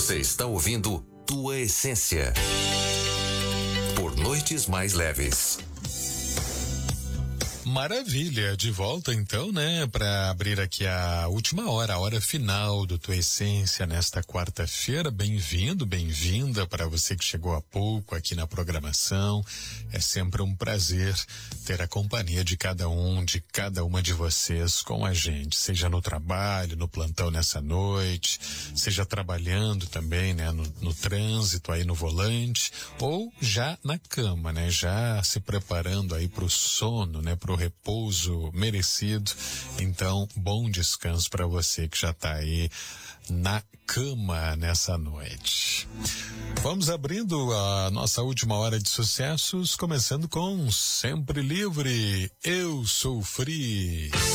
Você está ouvindo Tua Essência. Por Noites Mais Leves. Maravilha, de volta então, né, para abrir aqui a última hora, a hora final do Tua Essência nesta quarta-feira. Bem-vindo, bem-vinda para você que chegou há pouco aqui na programação. É sempre um prazer ter a companhia de cada uma de vocês com a gente, seja no trabalho, no plantão nessa noite, seja trabalhando também, né, no trânsito aí no volante, ou já na cama, né, já se preparando aí pro sono, né, pro repouso merecido. Então, bom descanso para você que já tá aí na cama nessa noite. Vamos abrindo a nossa última hora de sucessos, começando com Sempre Livre, Eu Sou Free.